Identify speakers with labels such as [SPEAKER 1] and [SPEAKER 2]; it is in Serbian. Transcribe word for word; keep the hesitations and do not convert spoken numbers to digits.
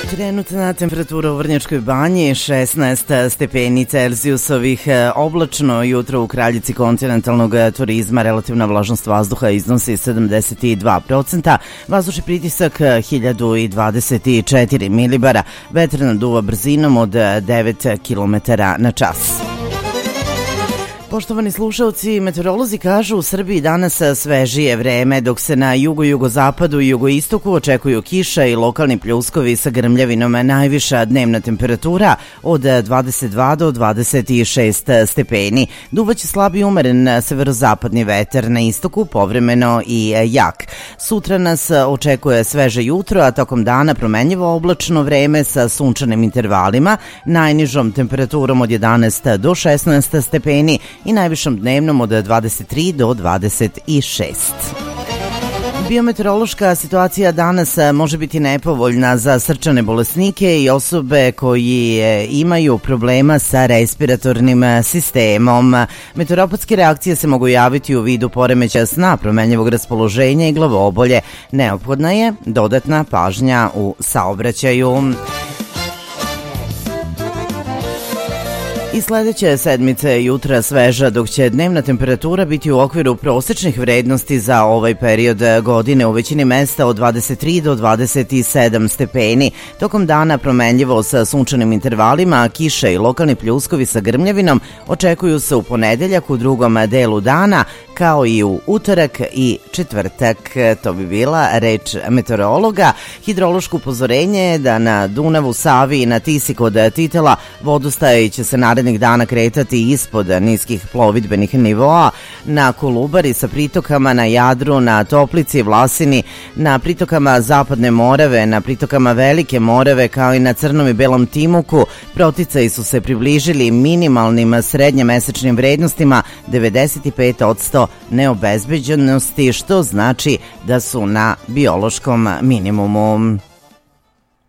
[SPEAKER 1] Trenutna temperatura u Vrnjačkoj banji šesnaest stepeni Celzijusovih, oblačno jutro u kraljici kontinentalnog turizma, relativna vlažnost vazduha iznosi sedamdeset dva procenta, vazdušni pritisak hiljadu dvadeset četiri milibara, vetar naduva brzinom od devet kilometara na čas. Poštovani slušalci, meteorolozi kažu u Srbiji danas svežije vreme, dok se na jugu, jugozapadu i jugoistoku očekuju kiša i lokalni pljuskovi sa grmljavinom. Najviša dnevna temperatura od dvadeset dva do dvadeset šest stepeni. Duvaće slab i umeren severozapadni vetar, na istoku povremeno i jak. Sutra nas očekuje sveže jutro, a tokom dana promenljivo oblačno vreme sa sunčanim intervalima, najnižom temperaturom od jedanaest do šesnaest stepeni i najvišom dnevnom od dvadeset tri do dvadeset šest. Biometeorološka situacija danas može biti nepovoljna za srčane bolesnike i osobe koji imaju problema sa respiratornim sistemom. Meteoropatske reakcije se mogu javiti u vidu poremećaja sna, promenljivog raspoloženja i glavobolje. Neophodna je dodatna pažnja u saobraćaju. I sledeće sedmice jutra sveža, dok će dnevna temperatura biti u okviru prosečnih vrednosti za ovaj period godine, u većini mesta od dvadeset tri do dvadeset sedam stepeni. Tokom dana promenljivo sa sunčanim intervalima, kiša i lokalni pljuskovi sa grmljavinom očekuju se u ponedeljak u drugom delu dana, kao i u utorak i četvrtak. To bi bila reč meteorologa. Hidrološko upozorenje je da na Dunavu, Savi i na Tisi kod Titela vodostaji će se narednih dana kretati ispod niskih plovidbenih nivoa, na Kolubari sa pritokama na Jadru, na Toplici, Vlasini, na pritokama Zapadne Morave, na pritokama Velike Morave, kao i na Crnom i Belom Timuku. Proticaji su se približili minimalnim srednjemesečnim vrednostima, devedeset pet posto neobezbeđenosti, što znači da su na biološkom minimumu.